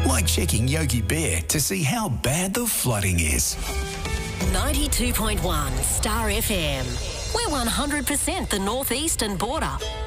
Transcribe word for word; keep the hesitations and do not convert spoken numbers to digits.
Like checking Yogi Bear to see how bad the flooding is. ninety-two point one Star F M. We're one hundred percent the northeastern border.